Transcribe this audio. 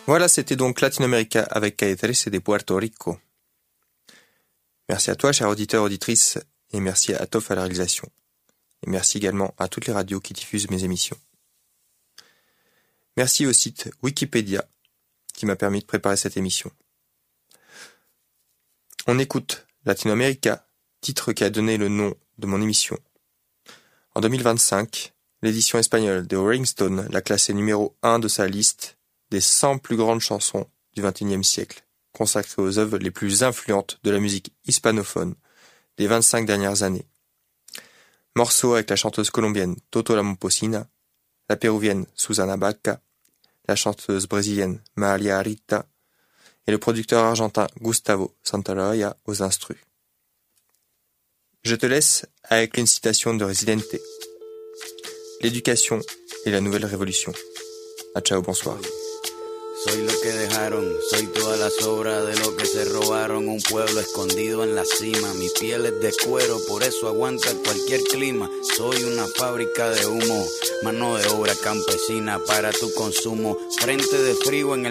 Voilà, c'était donc Latinoamérica avec Calle 13 de Puerto Rico. Merci à toi, cher auditeur, auditrice, et merci à Toff à la réalisation. Et merci également à toutes les radios qui diffusent mes émissions. Merci au site Wikipédia qui m'a permis de préparer cette émission. On écoute Latinoamérica, titre qui a donné le nom de mon émission. En 2025, l'édition espagnole de Rolling Stone l'a classé numéro 1 de sa liste des 100 plus grandes chansons du XXIe siècle, consacrées aux œuvres les plus influentes de la musique hispanophone des 25 dernières années. Morceaux avec la chanteuse colombienne Toto La Momposina, la péruvienne Susana Baca, la chanteuse brésilienne Maria Rita et le producteur argentin Gustavo Santaolalla aux instrus. Je te laisse avec une citation de Residente. L'éducation est la nouvelle révolution. A ciao, bonsoir. Soy lo que dejaron, soy todas las obras de lo que se robaron. Un pueblo escondido en la cima, mi piel es de cuero, por eso aguanta cualquier clima. Soy una fábrica de humo, mano de obra campesina para tu consumo. Frente de frío en el